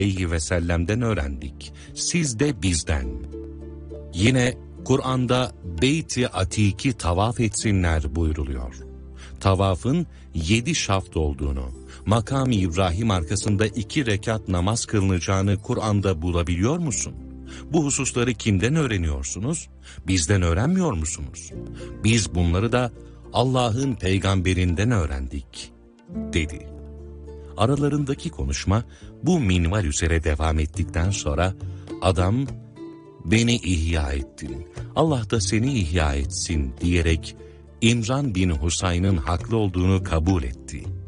aleyhi ve sellem'den öğrendik. Siz de bizden. Yine Kur'an'da Beyt-i Atik'i tavaf etsinler buyruluyor. Tavafın 7 şaft olduğunu, Makam-ı İbrahim arkasında 2 rekat namaz kılınacağını Kur'an'da bulabiliyor musun? Bu hususları kimden öğreniyorsunuz? Bizden öğrenmiyor musunuz? Biz bunları da Allah'ın peygamberinden öğrendik, dedi. Aralarındaki konuşma bu minval üzere devam ettikten sonra adam, beni ihya ettin, Allah da seni ihya etsin diyerek İmran bin Husayn'ın haklı olduğunu kabul etti.